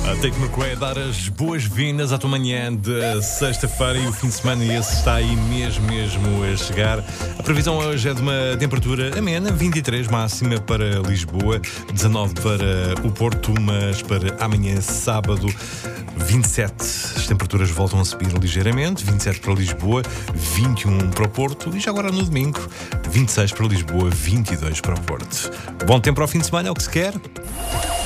A Tate McRae a dar as boas-vindas à tua manhã de sexta-feira e o fim de semana esse está aí mesmo a chegar. A previsão hoje é de uma temperatura amena, 23 máxima para Lisboa, 19 para o Porto, mas para amanhã sábado 27. As temperaturas voltam a subir ligeiramente, 27 para Lisboa, 21 para o Porto e já agora no domingo 26 para Lisboa, 22 para o Porto. Bom tempo para o fim de semana, é o que se quer.